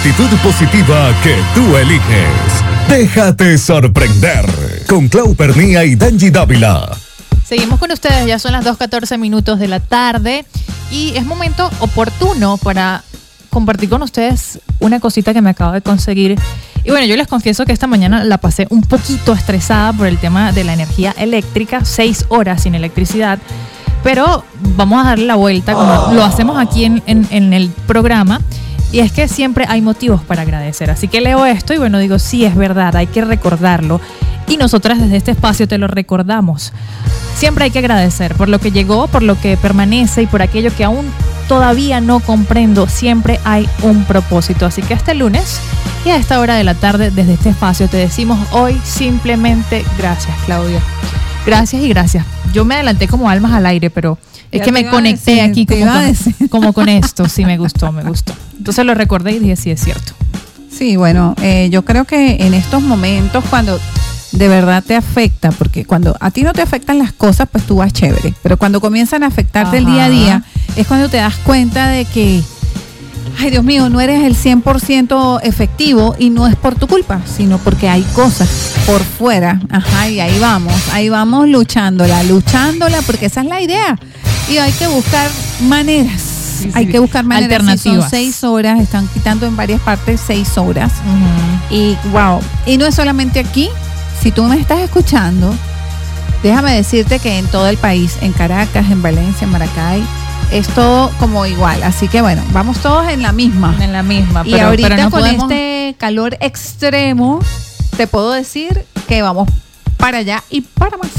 actitud positiva que tú eliges. Déjate sorprender con Clau Pernía y Dangy Dávila. Seguimos con ustedes, ya son las 2:14 de la tarde y es momento oportuno para compartir con ustedes una cosita que me acabo de conseguir. Y bueno, yo les confieso que esta mañana la pasé un poquito estresada por el tema de la energía eléctrica, 6 horas sin electricidad, pero vamos a darle la vuelta como lo hacemos aquí en el programa. Y es que siempre hay motivos para agradecer. Así que leo esto y bueno, digo, sí, es verdad, hay que recordarlo. Y nosotras desde este espacio te lo recordamos. Siempre hay que agradecer por lo que llegó, por lo que permanece y por aquello que aún todavía no comprendo. Siempre hay un propósito. Así que este lunes y a esta hora de la tarde desde este espacio te decimos hoy simplemente gracias, Claudia. Gracias y gracias. Yo me adelanté como almas al aire, pero es que me conecté aquí como con esto. Sí, me gustó. Entonces lo recordé y dije, sí, es cierto. Sí, bueno, yo creo que en estos momentos cuando de verdad te afecta, porque cuando a ti no te afectan las cosas, pues tú vas chévere. Pero cuando comienzan a afectarte el día a día, es cuando te das cuenta de que, ay Dios mío, no eres el 100% efectivo y no es por tu culpa, sino porque hay cosas por fuera. Ajá, y ahí vamos luchándola, porque esa es la idea. Y hay que buscar maneras. Sí, hay que buscar maneras. Alternativas. Son 6 horas, están quitando en varias partes 6 horas. Uh-huh. Y wow, y no es solamente aquí. Si tú me estás escuchando, déjame decirte que en todo el país, en Caracas, en Valencia, en Maracay, es todo como igual. Así que bueno, vamos todos en la misma. Y ahorita pero no con podemos... este calor extremo, te puedo decir que vamos para allá y para más.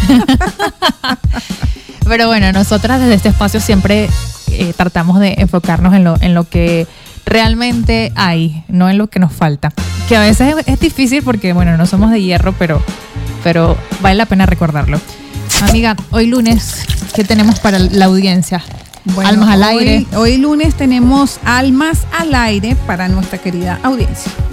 Pero bueno, nosotras desde este espacio siempre tratamos de enfocarnos en lo que realmente hay, no en lo que nos falta. Que a veces es difícil porque, bueno, no somos de hierro, pero vale la pena recordarlo. Amiga, hoy lunes, ¿qué tenemos para la audiencia? Bueno, Almas al aire. Hoy lunes tenemos Almas al aire para nuestra querida audiencia.